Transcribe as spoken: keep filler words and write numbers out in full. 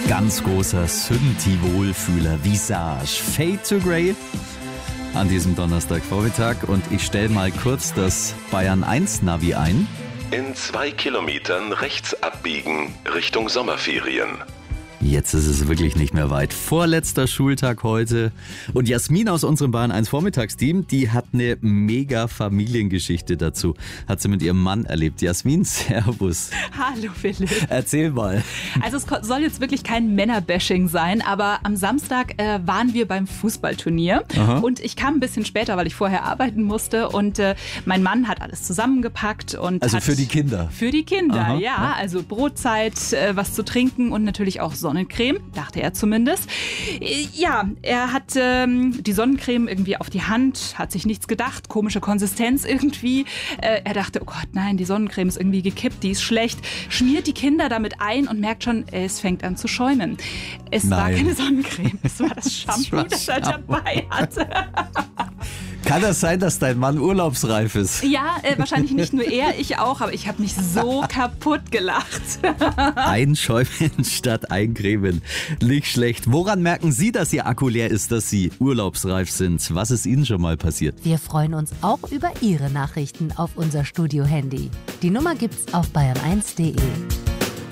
Ganz großer Synthi-Wohlfühler, Visage, Fade to Grey an diesem Donnerstagvormittag. Und ich stelle mal kurz das Bayern eins Navi ein. In zwei Kilometern rechts abbiegen Richtung Sommerferien. Jetzt ist es wirklich nicht mehr weit. Vorletzter Schultag heute. Und Jasmin aus unserem Bayern eins Vormittagsteam, die hat eine mega Familiengeschichte dazu. Hat sie mit ihrem Mann erlebt. Jasmin, servus. Hallo Philipp. Erzähl mal. Also es soll jetzt wirklich kein Männerbashing sein, aber am Samstag äh, waren wir beim Fußballturnier. Aha. Und ich kam ein bisschen später, weil ich vorher arbeiten musste. Und äh, mein Mann hat alles zusammengepackt. Und also hat für die Kinder? Für die Kinder, Aha, ja. ja. Also Brotzeit, äh, was zu trinken und natürlich auch Sonnencreme, dachte er zumindest. Ja, er hat ähm, die Sonnencreme irgendwie auf die Hand, hat sich nichts gedacht, komische Konsistenz irgendwie. Äh, er dachte, oh Gott, nein, die Sonnencreme ist irgendwie gekippt, die ist schlecht. Schmiert die Kinder damit ein und merkt schon, es fängt an zu schäumen. Es nein. war keine Sonnencreme, es war das Shampoo, das er dabei hatte. Kann das sein, dass dein Mann urlaubsreif ist? Ja, äh, wahrscheinlich nicht nur er, ich auch, aber ich habe mich so kaputt gelacht. Einschäumen statt eincremen. Nicht schlecht. Woran merken Sie, dass Ihr Akku leer ist, dass Sie urlaubsreif sind? Was ist Ihnen schon mal passiert? Wir freuen uns auch über Ihre Nachrichten auf unser Studio-Handy. Die Nummer gibt's auf bayern eins punkt de.